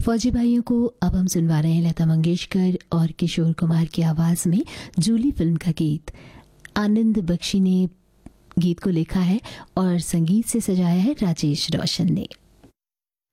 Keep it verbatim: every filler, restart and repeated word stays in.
फौजी भाइयों को अब हम सुनवा रहे हैं लता मंगेशकर और किशोर कुमार की आवाज़ में जूली फिल्म का गीत। आनंद बख्शी ने गीत को लिखा है और संगीत से सजाया है राजेश रोशन ने।